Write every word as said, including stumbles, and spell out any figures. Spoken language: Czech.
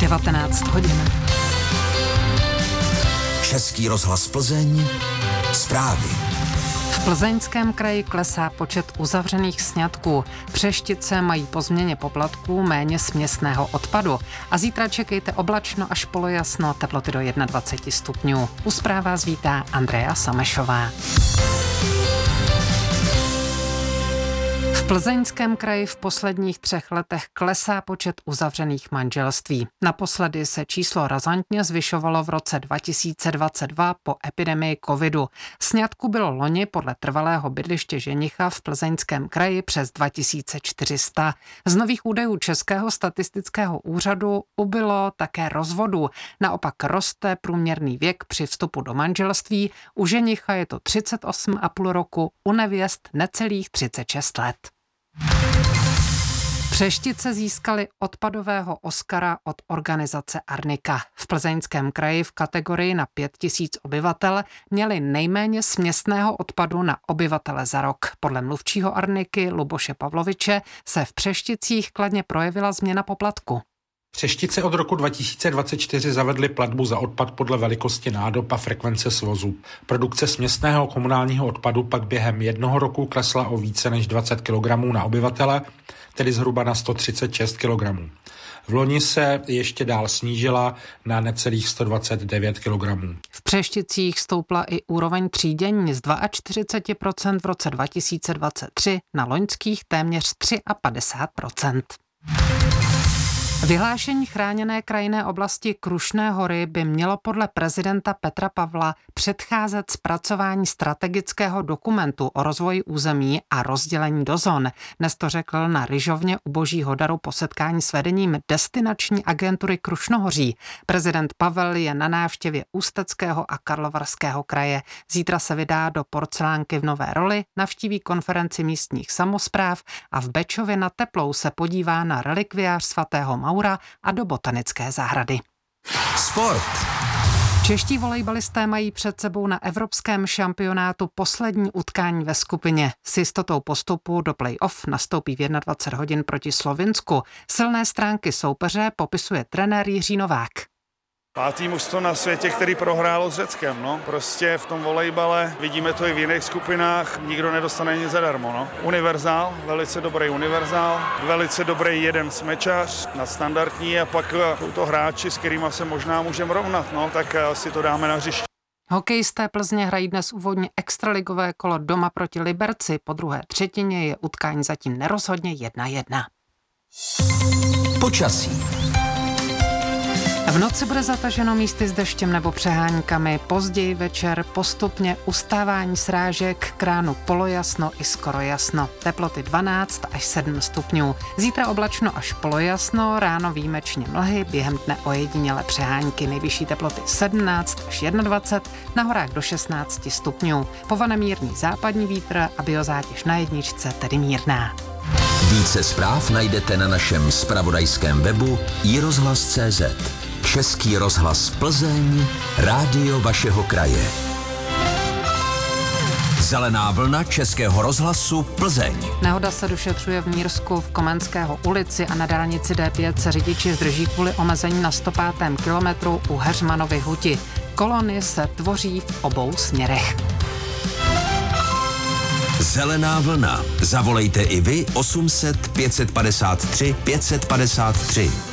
devatenáct hodin. Český rozhlas Plzeň, zprávy. V Plzeňském kraji klesá počet uzavřených sňatků. Přeštice mají po změně poplatků méně směsného odpadu. A zítra čekejte oblačno až polojasno, teploty do dvacet jedna stupňů. U zpráv vás vítá Andrea Samešová. V Plzeňském kraji v posledních třech letech klesá počet uzavřených manželství. Naposledy se číslo razantně zvyšovalo v roce dva tisíce dvacet dva po epidemii covidu. Sňatků bylo loni podle trvalého bydliště ženicha v Plzeňském kraji přes dva tisíce čtyři sta. Z nových údajů Českého statistického úřadu ubylo také rozvodů. Naopak roste průměrný věk při vstupu do manželství. U ženicha je to třicet osm a půl roku, u nevěst necelých třicet šest let. Přeštice získali odpadového Oscara od organizace Arnika. V Plzeňském kraji v kategorii na pět tisíc obyvatel měli nejméně směsného odpadu na obyvatele za rok. Podle mluvčího Arniky Luboše Pavloviče se v Přešticích kladně projevila změna poplatku. Přeštice od roku dva tisíce dvacet čtyři zavedly platbu za odpad podle velikosti nádob a frekvence svozu. Produkce směsného komunálního odpadu pak během jednoho roku klesla o více než dvacet kilogramů na obyvatele, tedy zhruba na sto třicet šest kilogramů. V loni se ještě dál snížila na necelých sto dvacet devět kilogramů. V Přešticích stoupla i úroveň třídění z čtyřicet dva procent v roce dva tisíce dvacet tři na loňských téměř padesát tři procent. Vyhlášení chráněné krajinné oblasti Krušné hory by mělo podle prezidenta Petra Pavla předcházet zpracování strategického dokumentu o rozvoji území a rozdělení do zón. Dnes to řekl na Ryžovně u Božího daru po setkání s vedením destinační agentury Krušnohoří. Prezident Pavel je na návštěvě Ústeckého a Karlovarského kraje. Zítra se vydá do Porcelánky v Nové Roli, navštíví konferenci místních samospráv a v Bečově nad Teplou se podívá na relikviář svatého Maura a do botanické zahrady. Sport. Čeští volejbalisté mají před sebou na evropském šampionátu poslední utkání ve skupině. S jistotou postupu do play-off nastoupí v dvacet jedna hodin proti Slovinsku. Silné stránky soupeře popisuje trenér Jiří Novák. Pátý mužstvo na světě, který prohrálo s Řeckem, no. Prostě v tom volejbale, vidíme to i v jiných skupinách, nikdo nedostane nic zadarmo, no. Univerzál, velice dobrý univerzál, velice dobrý jeden smečař, nadstandardní a pak jsou to hráči, s kterými se možná můžeme rovnat, no, tak si to dáme na hřiště. Hokejisté Plzně hrají dnes úvodně extraligové kolo doma proti Liberci, po druhé třetině je utkání zatím nerozhodně jedna jedna. Počasí. V noci bude zataženo místy s deštěm nebo přeháňkami, později večer postupně ustávání srážek, k ránu polojasno i skoro jasno. Teploty dvanáct až sedm stupňů. Zítra oblačno až polojasno, ráno výjimečně mlhy, během dne ojedinělé přehánky, nejvyšší teploty sedmnáct až dvacet jedna, na horách do šestnáct stupňů. Povane mírný západní vítr a biozátěž na jedničce, tedy mírná. Více zpráv najdete na našem zpravodajském webu i rozhlas tečka cé zet. Český rozhlas Plzeň, rádio vašeho kraje. Zelená vlna Českého rozhlasu Plzeň. Nehoda se došetřuje v Mírsku v Komenského ulici a na dálnici D pět se řidiči zdrží kvůli omezení na sto pátém kilometru u Heřmanovy huti. Kolony se tvoří v obou směrech. Zelená vlna. Zavolejte i vy osm set pět set padesát tři pět set padesát tři.